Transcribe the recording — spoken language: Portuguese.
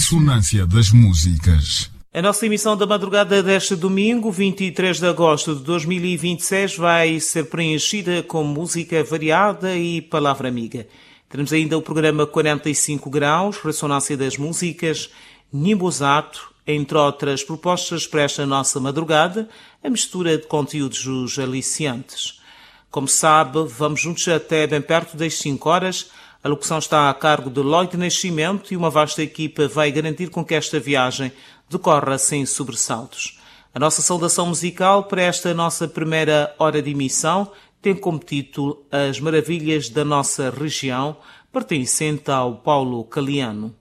ressonância das músicas. A nossa emissão da madrugada deste domingo, 23 de agosto de 2026, vai ser preenchida com música variada e palavra amiga. Teremos ainda o programa 45 Graus, Ressonância das Músicas, Nimbozato, entre outras propostas para esta nossa madrugada, a mistura de conteúdos dos aliciantes. Como sabe, vamos juntos até bem perto das 5 horas. A locução está a cargo de Lloyd Nascimento e uma vasta equipa vai garantir com que esta viagem decorra sem sobressaltos. A nossa saudação musical para esta nossa primeira hora de emissão tem como título As Maravilhas da Nossa Região, pertencente ao Paulo Caliano.